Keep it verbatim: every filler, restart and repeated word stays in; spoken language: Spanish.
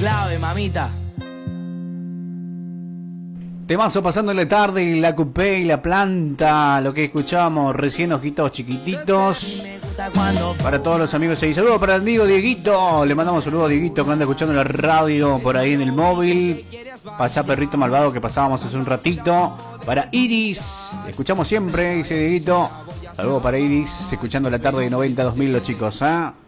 clave, mamita. Temazo pasando la tarde y la coupé y la planta, lo que escuchábamos recién, ojitos chiquititos. Para todos los amigos ahí, saludos para el amigo Dieguito. Le mandamos saludos a Dieguito que anda escuchando la radio por ahí en el móvil. Pasá perrito malvado que pasábamos hace un ratito. Para Iris, escuchamos siempre, dice Dieguito. Saludos para Iris, escuchando la tarde de noventa dos mil los chicos, ¿ah? ¿eh?